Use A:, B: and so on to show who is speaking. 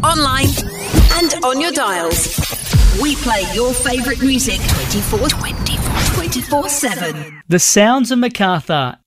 A: online, and on your dials. We play your favourite music 24/7.
B: The Sounds of Macarthur